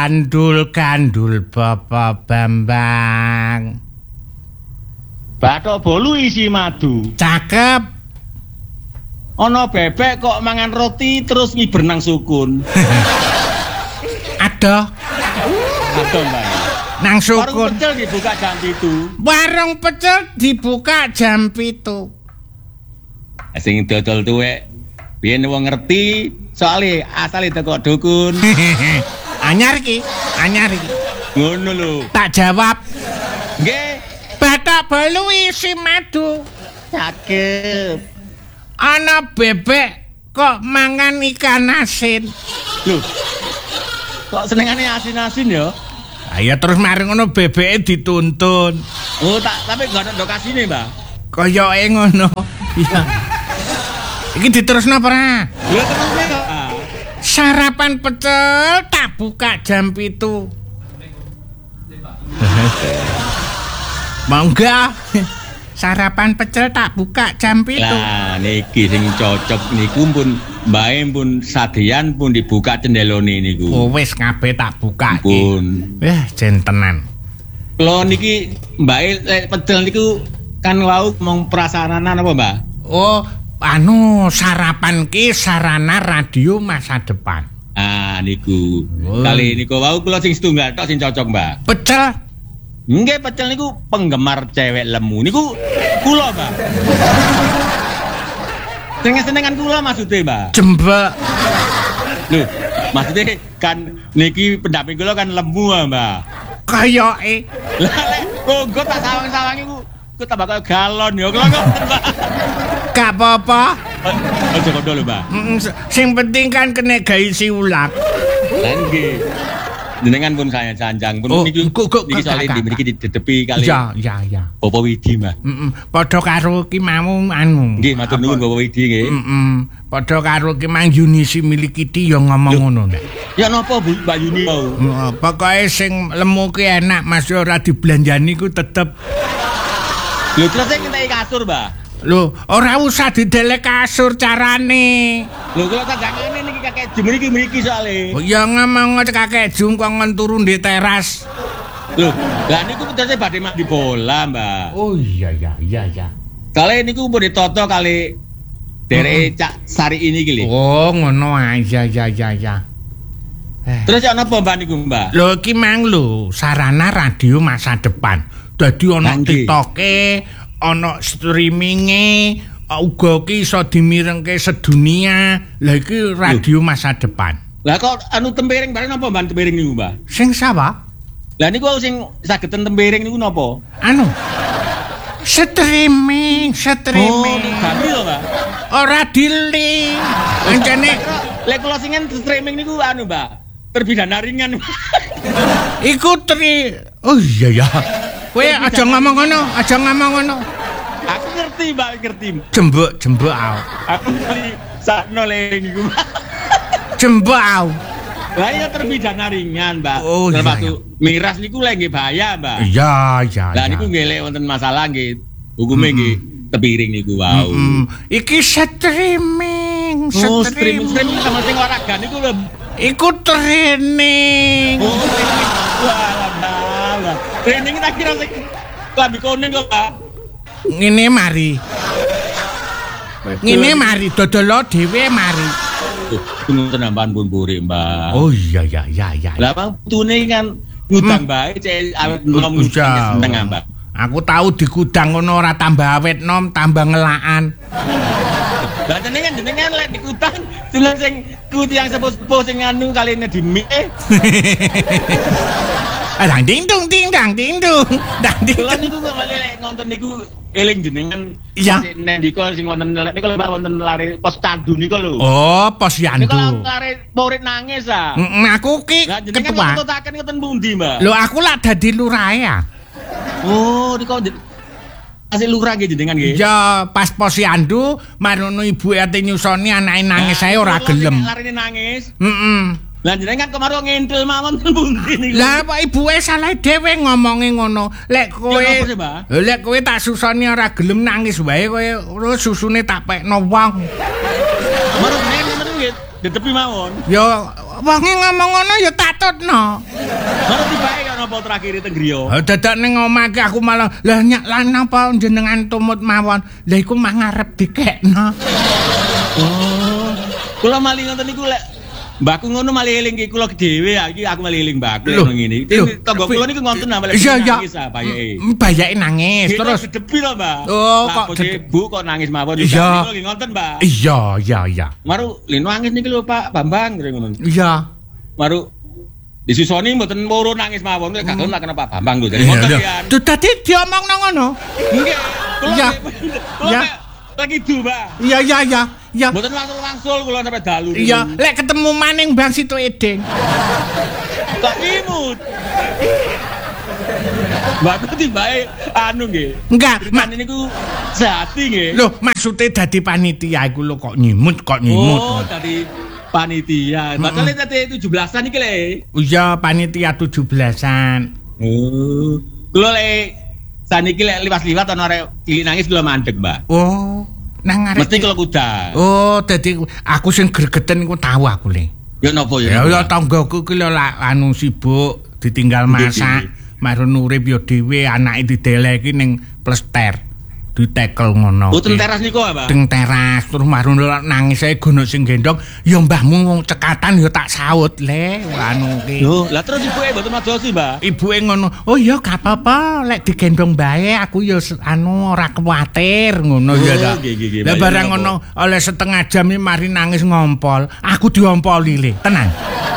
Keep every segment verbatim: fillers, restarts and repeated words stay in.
Gandul-gandul Bapak Bambang. Bathok bolu isi madu. Cakep. Ana bebek kok mangan roti terus ngiber nang sukun. Ada. Ada, Mbak. Nang sukun. Warung pecel dibuka jam pitu. Warung pecel dibuka jam pitu. Sing dodol tuwek biyen wong ngerti soalé asale teko dukun. Anyar iki, anyar iki. Ngono lho. Tak jawab. Nggih. Bathok bolu isi madu. Cakep. Ana bebek kok mangan ikan asin. Lho. Kok senengane asin-asin ya? Ayo terus mari ngono bebeke dituntun. Oh, tak tapi gak ada kasine, Mbak. Koyoke ngono. Iya. Iki diterusno ora? Lho terusne kok. Sarapan pecel tak buka jam pitu. Mau enggak? Sarapan pecel tak buka jam pitu. Lah niki sing cocok niku pun mbae pun sadean pun dibuka cendelone niku. Oh wis kabeh tak buka iki. Pun. Wah, jentenan. Lho niki mbae pecel niku kan wau mong prasaranan apa, Mbak? Oh, anu sarapan ki sarana radio masa depan. Ah niku. Oh. Kali niku wau kula sing setunggal tok sing cocok, Mbak. Pecel. Nggih pecel niku penggemar cewek lemu niku kula, Mbak. Seneng-senengan kula maksudnya, Mbak. Jembek. Lho, maksudnya kan niki pendamping kula kan lemu, Mbak. Kayoke. Lah lek kok tak sawang-sawang iku ku tambah kaya galon ya kula kok. Gak apa-apa. Aja kodo lho, Mbak. Mm, sing penting kan kena gawe siulat. Lah nggih. Jenengan pun saya janjang pun Oh, niki kok- kok- niki soalé kak- mriki didedepi kali. Ya, ya, ya. Bapak Widi, Mbak. Heeh. Padha karo ki mau anu. Nggih, matur nuwun Bapak Widi nggih. Heeh. Padha karo ki mang Yunisi Milikiti ya ngomong ngono nek. Ya napa Bu Mbak Yuni mau? Heeh, pokoke sing lemu ki enak Mas ora dibelanjani ku tetep. Lho terus sing ngentek kasur, Mbak. Lho, ora usah didelek kasur carane. Lho kula tak jangane niki kakek jem mriki mriki soalé. Oh, ya ngomong kakek jum kok ngen turu di teras. Lho, lah niku terus badhe mandi bola, Mbak. Oh iya ya, iya ya. Kali niku pun ditoto kali derek Cak Sari ini iki lho. Oh, ngono aja ya ya ya. Eh. Terus ya napa Mbak niku, Mbak? Lho iki mang lho, sarana radio masa depan. Dadi ana Nangge. TikToke, ana streaminge, uga ki iso dimirengke sedunia. Lah iki radio masa depan. Lah kok anu tempering bareng napa Mbak tempering niku, Mbak? Sing sapa? Lah niku sing sageden tempering niku napa? Anu. Streaming, Oh, streaming. ganti lho, Mbak. Ora di-link. Ancane Lek kula singen streaming niku anu, Mbak. Terbidana ringan. iku tri. Oh iya ya. Kowe aja ngomong ngono, aja ngomong ngono. Aku ngerti, Mbak, ngerti. Jembek, jembek au. Aku kali sakno le niku. Jembek au. Lah iya terbidana ringan, Mbak. Oh, iya, Termasuk miras niku lek nggih bahaya, Mbak. Iya, iya. Lah iya. niku nggih lek wonten masalah nggih hukume nggih tepiring niku wau. Mm, iki streaming, Oh, streaming. streaming streaming sama sing olahraga niku lho. Iku training. Oh, streaming. Wah, lah. Training tak kira sing klambi kuning kok, Pak. Ngene mari. Ngene mari dodolo dhewe mari. Tuh, ngoten nambahan pun burik, Mbak. Oh iya iya iya iya. Lah bang putune kan ngutang bae cek awet nom Udah. seneng, Mbak. Aku tahu di gudang ngono ora tambah awet nom, tambah ngelaan. Lah jenengan jenengan lek di gudang dulu sing ku tiyang sepuh-sepuh sing anu kaline di mie. Dang ding dong ding dang ding dong. Dang ding. Kula niku kok lek ngonten niku eling jenengan. Iya. Nek niku sing wonten niku lek wonten lare pos candu niku lho. Oh, pos Niku yandu. lare murid nangis ah. Mm, aku ki Lah jenengan ketua. ngetutaken ngoten pundi, Mbak? Lho aku lak dadi lurahe ya. Oh, niku asli lurah nggih jenengan nggih. Ya pas posyandu marono ibu ate nyusoni anake nangis saya ora gelem. Larine nangis. Heeh. Lah jenengan kemarin ngentil mawon ten pundi niku. Lah apa ibuke salah dhewe ngomongi ngono. Lek kowe Ya, napa sih, Mbak? Lek kowe tak susoni ora gelem nangis wae kowe susune tak pekno wong. Kemarin jenengan ngoten nggih dedepi mawon. Ya wonge ngomong ngono ya tak tutno. Baru tibake kan apa terakhir teng griya. Ha dadak ning omah iki aku malah lah nyak lan apa jenengan tumut mawon. Lah iku mah ngarep dikekno. Oh. Kula mali ngoten niku lek mbakku ngono mali eling iki kula dhewe iki aku mali eling mbakku ngono ngene. Tangga kula niku ngonten nambah nangis ah bayake. Bayake nangis terus dedepi lho, Mbak. Oh, kok Bu kok nangis mawon iki kula nggih ngonten, Mbak. Iya, iya, iya. Maru lho nangis niki lho Pak Bambang ngono. Iya. Maru disusoni mboten moro nangis mawon nek gak tak kenapa Pak Bambang lho. Jadi ngoten ya. Dadi diomongno ngono. Nggih. Kula ya. Lagi itu, Mbak. Iya, iya, iya. Ya. Mboten wangsul-wangsul kula sampe dalu. Iya, lek ketemu maning Bang Situ Edeng. Kok imut. Mbak tibake anu nggih. Enggak, mak niku sehati nggih. Lho, maksude dadi panitia iku lho kok nyimut kok nyimut. Oh, dadi panitia. Padahal dadi tujuh belasan iki le. Iya, panitia tujuh belasan. Oh. Kula le saniki lek liwat-liwat ana arek cilik nangis kula mandeg, Mbak. Oh, nang arek. Mesti kula kuda. Oh, dadi aku sing gregeten iku tahu aku le. Ya napa ya? Ya tanggaku ki lho anu sibuk ditinggal masak, marun urip ya dhewe anake dideleki ning plester. Ditekel ngono. Oh, teng teras niku, Mbak. Teng teras terus marun nangis ae gono sing gendong, ya mbahmu wong cekatan ya tak saut le anu ki. Lho, lah terus ibuke mboten madosi, Mbak. Ibuke ngono. Oh ya gak apa-apa, lek digendong bae aku ya anu ora kuwatir ngono ya ta. Lah barang ngono oleh setengah jam iki mari nangis ngompol, aku diompoli le, tenang.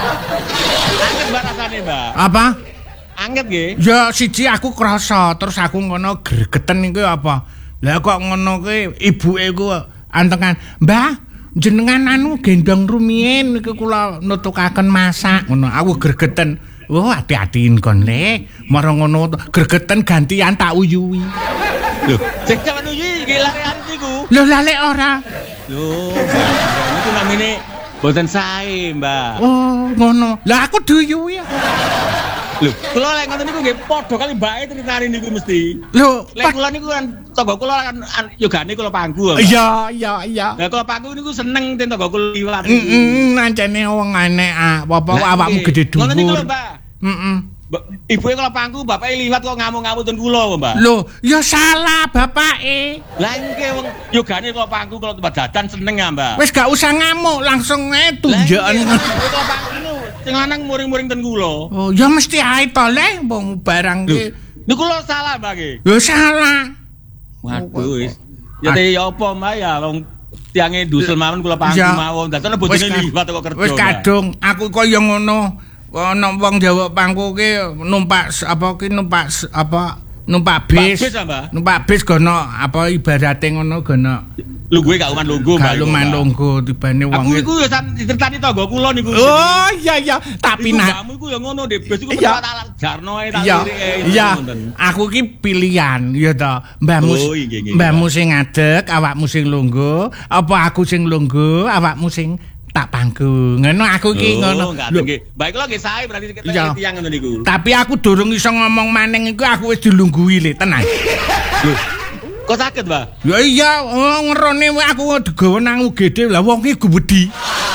Anget Mbak rasane, Mbak. Apa? Anget nggih. Ya siji aku krasa, terus aku ngono gregeten iku apa? Lah kok ngono ki ibuke ku antengan, "Mbah, jenengan anu gendong rumiyin niku kula nutukaken masak." Ngono aku gregeten. Oh, hati-hatiin kon le. Marang ngono gregeten gantian tak uyuwi. Lho, sing jaman uyuwi nggih lare-lare niku. Lho, lale ora. Lho, niku namine boten sae, Mbak. Oh, ngono. Lah aku diuyuwi. Lho, kula lek ngoten niku nggih padha kali mbake critane niku mesti. Lho, lek kula niku kan tangga kula kan yogane kula pangku. Iya, iya, iya. Lah kula pangku niku seneng ten tangga kula liwat. Heeh, nancene wong aneh ah, apa awakmu gede dhuwur. Ngoten niku lho, Mbak. Heeh. Ibuke kula pangku, bapake liwat kok ngamuk-ngamuk ten kula, Mbak. Lho, ya salah bapake. Lah nggih wong yogane kula pangku kula tempat dadan seneng ya, Mbak. Wis gak usah ngamuk, langsung ae tunjukan. Kula pangku niku sing lanang muring-muring ten kula. Oh, ya mesti ae to le wong barang ki. Niku lho salah, Mbak nggih. Ya salah. Waduh wis. Ya te ya apa, Mbak ya wong tiange dusel mawon kula pangku mawon. Dadi bojone liwat kok kerja. Wis kadung, aku kaya ngono. Ana wong Jawa pangku ki numpak apa ki numpak apa numpak bis. Numpak bis gono apa ibarate ngono gono. Lungguhe gak uman lungguh, Mbak. Gak uman lungguh tibane wong. Aku iku ya diceritani tangga kula niku. Oh iya iya, tapi nak kamu iku ya ngono Dek, bis iku tak jarno ae tak lirike. Iya. Aku ki pilihan ya to. Mbahmu mbahmu sing ngadeg, awakmu sing lungguh, apa aku sing lungguh, awakmu sing tak pangku. Ngono aku ki ngono. Lho, baik lho nggih sae berarti kita tiyang ngono niku. Tapi aku durung iso ngomong maning iku aku wis dilungguhi le, tenang. Lho. Kok sakit, Mbak? Ya iya, ngerone aku digawa nang U G D lah wong ki gede.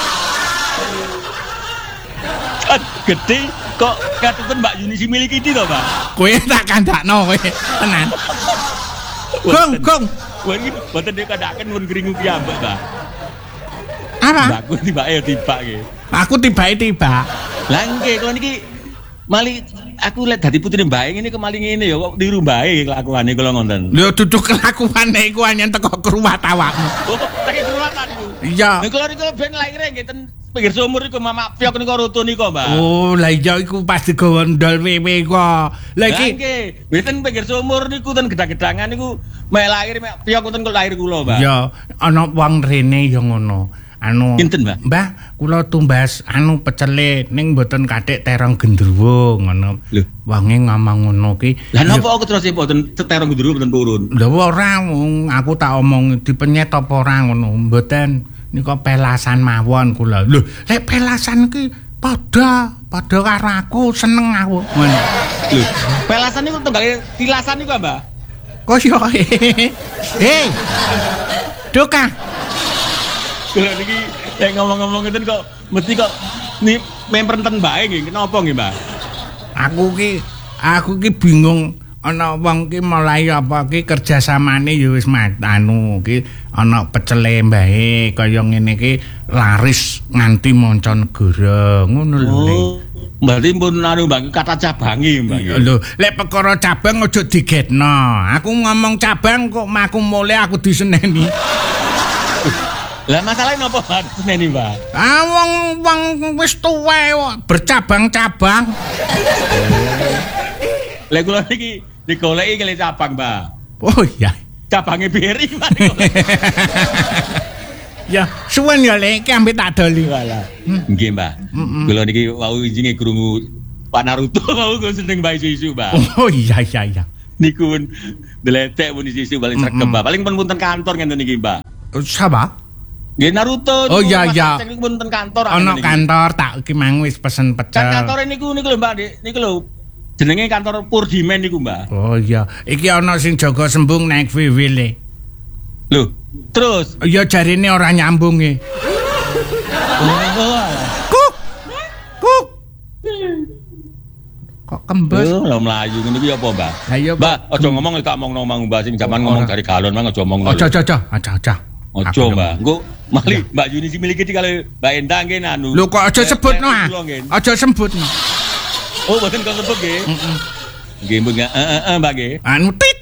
Gede kok katuten Mbak Yuni miliki iki to, Mbak? Kowe tak kandakno kowe, tenan. Gong, gong. Kowe iki boten dikandhaken mun gringu ki ambek, Mbak. Apa? Mbakku tibake tiba nggih. Aku tibake tiba. Lah nggih, kula niki mali aku lek dadi putri Mbak ngene kok mali ngene ya kok niru Mbak kelakuane kula ngonten. Lho dudu kelakuane iku hanya teko kruwat awakmu. Oh, teko kruwatan niku. Iya. Nek kula niku ben lahire nggih ten pinggir sumur iku Mamak Piok niku rutu niku, Mbak. Oh, lah iya iku pas digawa ndol wewe kok. Lah iki nggih, mboten pinggir sumur niku ten gedang-gedangan niku mek lahir mek Piok ten kok lahir kula, Mbak. Iya, ana wong rene ya ngono. Anu Pinten, Mbak? Mbah, kula tumbas anu pecele ning mboten kathik terong gendruwo ngono. Lho, wonge ngomong ngono ki. Lah napa aku terus mboten terong gendruwo mboten purun? Lha ora wong aku tak omong dipenyet apa ora ngono. Mboten nika pelasan mawon kula. Lho, lek pelasan ki padha padha karo aku seneng aku. Ngono. Lho, pelasan niku tenggale tilasan niku, Mbak. Kaya hei. Doka. Kula niki Lek ngomong-ngomong ngeten kok mesti kok ni memperenten bae nggih. Kenapa nggih, Mbah? Aku ki aku ki bingung ana wong ki mulai apa ki kerjasamane ya wis anu ki ana pecele mbae kaya ngene ki laris nganti manca negara ngono lho. Oh, berarti pun anu Mbah kata cabangi Mbah. Lho, lek perkara cabang aja digetno. Aku ngomong cabang kok maku mulai aku diseneni. Lah masalahnya napa Mbah seneni Mbah? Ah wong wong wis tuwa kok bercabang-cabang. Lek kula niki digoleki kali cabang, Mbah. Oh iya. Cabange beri Mbah. Ya, suwen ya lek iki ambek tak doli. Walah. Nggih, Mbah. Kula niki wau ijine krungu Pak Naruto wau kok seneng bae isu-isu, Mbah. Oh iya iya iya. Niku pun deletek pun isu-isu paling sregep, Mbah. Paling pun punten kantor ngenten niki, Mbah. Siapa? Nggih Naruto. Oh iya iya. Niku punten kantor. Ana kantor tak iki mang wis pesen pecel. Kan kantore niku niku lho, Mbak. Niku lho. Jenenge kantor Purdimen niku, Mbak. Oh iya. Iki ana sing jaga sembung naik V W le. Lho, terus ya jarine ora nyambunge. Kuk. Kuk. Kok kembes? Oh, lho mlayu ngene iki apa, Mbak? Lah iya, Mbak, aja ngomong tak omongno mang Mbak sing jaman ngomong dari galon mang aja omongno. Aja aja aja, aja aja. Aja, Mbak. Engko mali Mbak Yuni si miliki iki kali Mbak Endang nggih anu. Lho kok aja sebutno ah. Aja sebutno. Oh, mboten kok sebut nggih. Heeh. Nggih, Mbak. Heeh, Mbak nggih. Anu tit.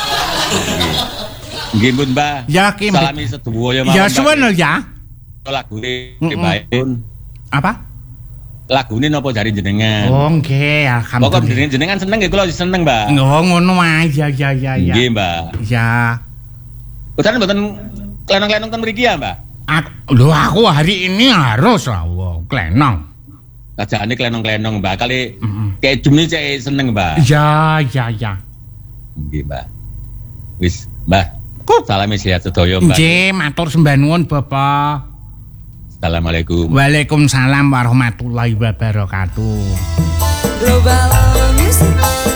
Nggih, Mbak. Ya, ki. Salami sedoyo mawon. Ya suwen lho ya. Lagune bae. Apa? Lagune napa jari jenengan? Oh, nggih, alhamdulillah. Pokok jenengan jenengan seneng nggih kula seneng, Mbak. Oh, ngono ae. Ya ya ya ya. Nggih, Mbak. Ya. Boten mboten klenong-klenong ten mriki ya, Mbak? Lho aku hari ini harus lah, klenong. Ajane klenong-klenong, Mbak. Kali kayak jumni cek seneng, Mbak. Ya, ya, ya. Nggih, Mbak. Wis, Mbak. Salami sehat sedaya, Mbak. Nggih, matur sembah nuwun, Bapak. Assalamualaikum. Waalaikumsalam warahmatullahi wabarakatuh. Global Music.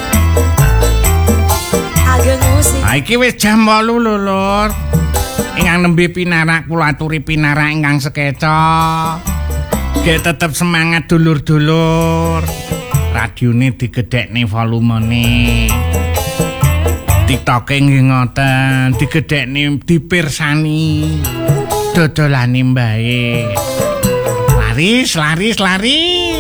Ageng musik. Ha iki wis jam wolu lho, Lur. Ingkang nembe pinarak kula aturi pinarak ingkang sekeca. Nggih tetep semangat dulur-dulur. Radione digedhekne volumene. TikTok-e nggih ngoten, digedhekne dipirsani. Dodolane mbae. Laris, laris, laris.